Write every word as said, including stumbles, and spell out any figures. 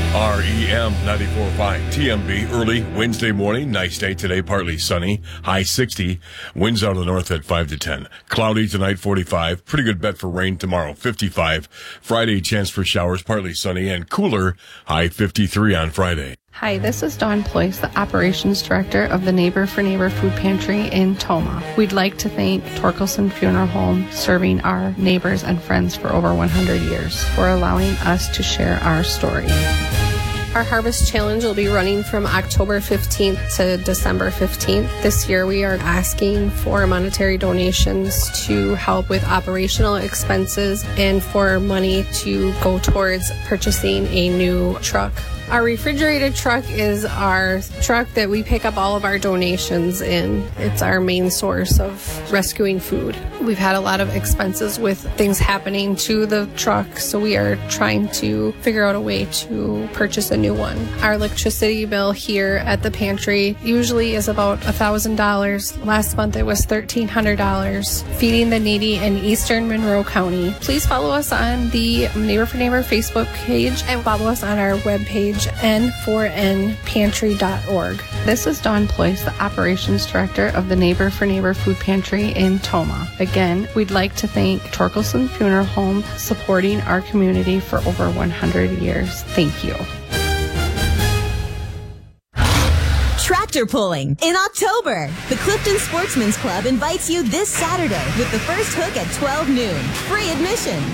R E M ninety-four point five. T M B early Wednesday morning. Nice day today. Partly sunny. High sixty. Winds out of the north at five to ten. Cloudy tonight, forty-five. Pretty good bet for rain tomorrow, fifty-five. Friday, chance for showers, partly sunny and cooler. High fifty-three on Friday. Hi, this is Dawn Ployce, the Operations Director of the Neighbor for Neighbor Food Pantry in Tomah. We'd like to thank Torkelson Funeral Home, serving our neighbors and friends for over one hundred years, for allowing us to share our story. Our Harvest Challenge will be running from October fifteenth to December fifteenth. This year we are asking for monetary donations to help with operational expenses and for money to go towards purchasing a new truck. Our refrigerated truck is our truck that we pick up all of our donations in. It's our main source of rescuing food. We've had a lot of expenses with things happening to the truck, so we are trying to figure out a way to purchase a new one. Our electricity bill here at the pantry usually is about one thousand dollars. Last month it was one thousand three hundred dollars. Feeding the needy in Eastern Monroe County. Please follow us on the Neighbor for Neighbor Facebook page and follow us on our webpage, N four N pantry dot org. This is Dawn Ployce, the Operations Director of the Neighbor for Neighbor Food Pantry in Tomah. Again, we'd like to thank Torkelson Funeral Home, supporting our community for over one hundred years. Thank you. Tractor pulling in October. The Clifton Sportsman's Club invites you this Saturday with the first hook at twelve noon. Free admission.